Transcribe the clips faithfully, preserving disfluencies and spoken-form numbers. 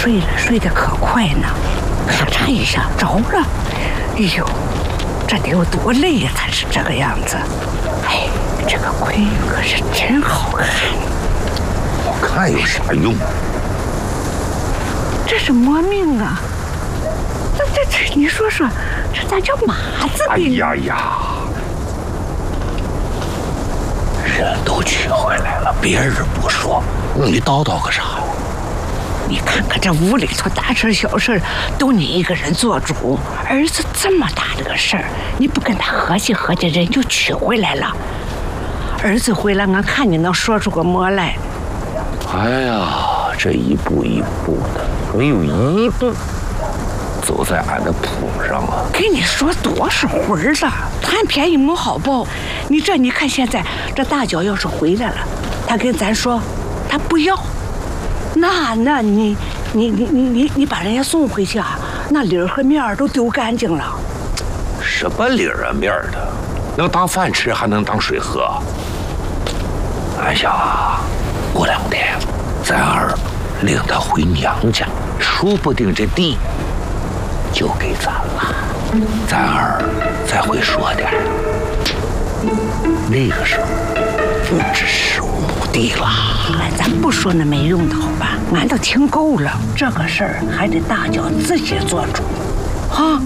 睡了，睡得可快呢，咔嚓一下着了。哎呦，这得有多累呀，才是这个样子。哎，这个鬼可是真好看。 好看有啥用？ 这是磨命啊！这这这，你说说，这咋叫麻子哎病？ 呀呀！人都娶回来了，别人不说，你叨叨个啥呀？ 你看看这屋里头大事小事都你一个人做主，儿子这么大的个事儿，你不跟他合计合计，人就娶回来了。儿子回来，俺看你能说出个么来。 哎呀，这一步一步的，没有一步走在俺的谱上啊！ 给你说多少回了，贪便宜没好报。你这你看现在这大脚要是回来了，他跟咱说他不要，那那你你你你你你把人家送回去啊，那理儿和面儿都丢干净了。 什么理儿啊面儿的，能当饭吃还能当水喝？俺想啊，过两天咱儿领他回娘家，说不定这地就给咱了，咱儿才会说点儿。那个时候不知事无目的了。 哎，咱不说那没用的好吧，俺都听够了。这个事儿还得大脚自己做主，哈。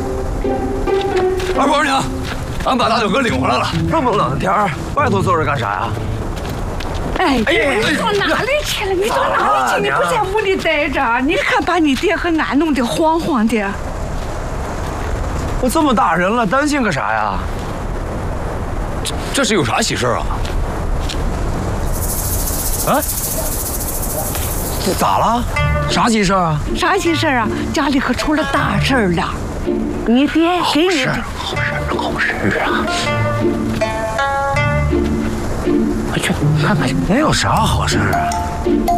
二婆娘，俺把大脚哥领回来了。这么冷的天儿，外头坐着干啥呀？ 哎， 哎呀你到哪里去了？你到哪里去？你不在屋里待着？你看把你爹和俺弄得慌慌的。 我这么大人了，担心个啥呀？这这是有啥喜事啊？啊？这咋了？啥急事啊？ 啥急事啊？家里可出了大事了。你爹给你的好事儿，好事儿啊！快去看看去。 能有啥好事啊？